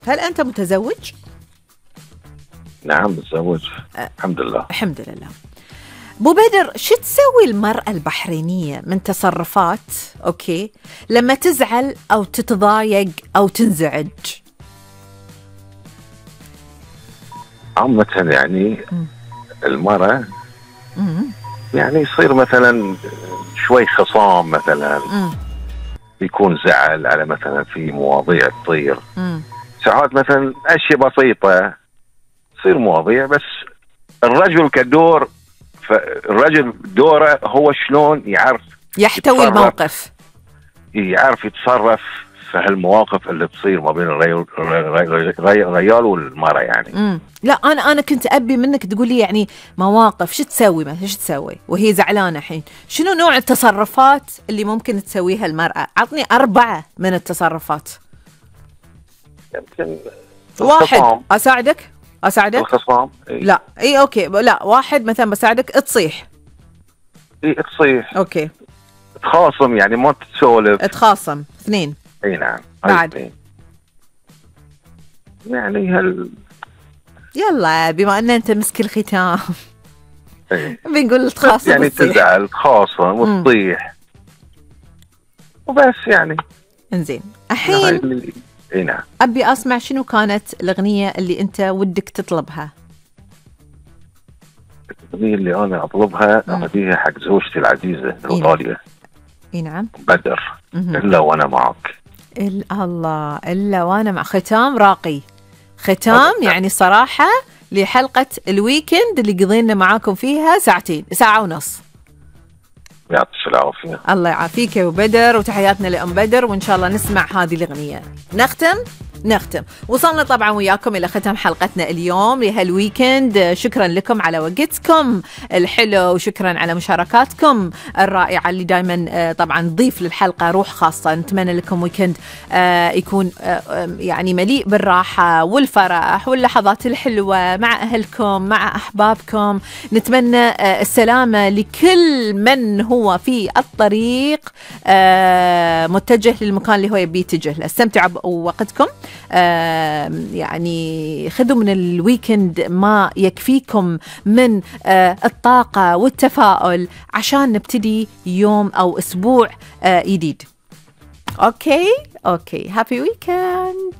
هل أنت متزوج؟ نعم متزوج الحمد لله. الحمد لله. أبو بدر، شو تسوي المرأة البحرينية من تصرفات أوكي لما تزعل أو تتضايق أو تنزعج؟ عامة يعني المرأة يعني يصير مثلا شوي خصام مثلا، بيكون زعل على مثلا في مواضيع تصير ساعات مثلا أشياء بسيطة تصير مواضيع، بس الرجل كدور، فالرجل دوره هو شلون يعرف يحتوي الموقف، يعرف يتصرف في هالمواقف اللي تصير ما بين الرجال والمرأة يعني. لا أنا كنت أبي منك تقولي يعني مواقف، شو تسوي مثلا، شو تسوي وهي زعلانة الحين؟ شنو نوع التصرفات اللي ممكن تسويها المرأة؟ عطني 4 من التصرفات. يمكن 1 أساعدك الخصام. لا أوكي، لا 1 مثلا بساعدك، تصيح. تصيح أوكي. تخاصم يعني ما تتسولف. تخاصم. 2. اي نعم. بعد يعني يلا بما ان انت مسك الختام بنقول تخاصم يعني تزعل تخاصم وتطيح وبس يعني. انزين الحين نعم ابي اسمع شنو كانت الاغنية اللي انت ودك تطلبها. الاغنية اللي انا اطلبها اهديها حق زوجتي العزيزة الغالية. اي نعم. بدر. الا وانا معك. الله، الا وانا مع. ختام راقي، ختام يعني صراحة لحلقة الويكند اللي قضينا معاكم فيها 2 ساعة ونص. يعطيك العافية. الله يعافيك يا أبو بدر، وتحياتنا لأم بدر، وإن شاء الله نسمع هذه الأغنية. نختم. وصلنا طبعا وياكم إلى ختم حلقتنا اليوم لهالويكند. شكرا لكم على وقتكم الحلو، وشكرا على مشاركاتكم الرائعة اللي دايما طبعا تضيف للحلقة روح خاصة. نتمنى لكم ويكند يكون يعني مليء بالراحة والفرح واللحظات الحلوة مع أهلكم مع أحبابكم. نتمنى السلامة لكل من هو في الطريق متجه للمكان اللي هو يبي يتجه له. استمتعوا بوقتكم، يعني خذوا من الويكند ما يكفيكم من الطاقة والتفاؤل عشان نبتدي يوم أو أسبوع جديد. أوكي هابي ويكند.